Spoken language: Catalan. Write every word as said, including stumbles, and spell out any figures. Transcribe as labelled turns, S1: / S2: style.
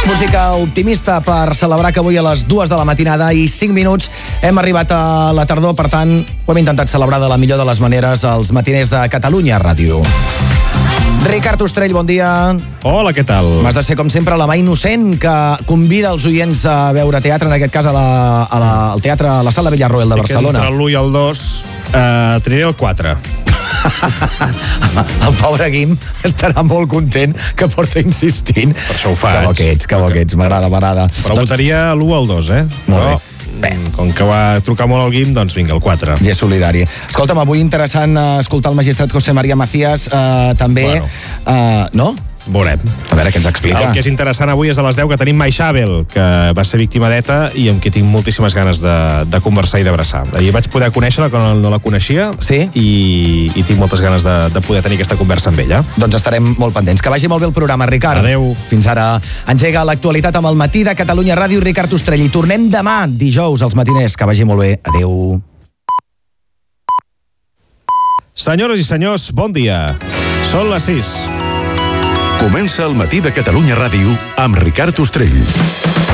S1: Música optimista per celebrar que avui a les dues de la matinada i cinc minuts hem arribat a la tardor, per tant, ho hem intentat celebrar de la millor de les maneres als matiners de Catalunya Ràdio. Ricard Ostrell, bon dia.
S2: Hola, què tal?
S1: M'has de ser, com sempre, la mà innocent que convida els oients a veure teatre, en aquest cas a la, a la, al teatre, a la Sala Villarroel de Barcelona.
S2: Entre l'u i el dos, eh, triré el quatre.
S1: El pobre Guim estarà molt content que porta insistint.
S2: Per això ho faig.
S1: Que bo que ets, que bo que ets, m'agrada, m'agrada.
S2: Però votaria l'u al dos, eh?
S1: Molt
S2: Però,
S1: bé.
S2: com que va trucar molt al Guim, doncs vinga, el quatre.
S1: Ja és solidari. Escolta'm, avui interessant eh, escoltar el magistrat José María Macías, eh, també...
S2: Bueno.
S1: Eh, no?
S2: Veurem.
S1: A veure què ens explica.
S2: El que és interessant avui és a les deu que tenim Mai Xabel, que va ser víctima d'ETA i amb qui tinc moltíssimes ganes de, de conversar i d'abraçar. Ahir vaig poder conèixer-la quan no la coneixia,
S1: sí?
S2: i, i tinc moltes ganes de, de poder tenir aquesta conversa amb ella.
S1: Doncs estarem molt pendents. Que vagi molt bé el programa, Ricard.
S2: Adeu.
S1: Fins ara. Engega l'actualitat amb el matí de Catalunya Ràdio, Ricard Ostrell. I tornem demà, dijous, als matiners. Que vagi molt bé. Adeu.
S2: Senyores i senyors, bon dia. Són les sis.
S3: Comença el matí de Catalunya Ràdio amb Ricard Ostrell.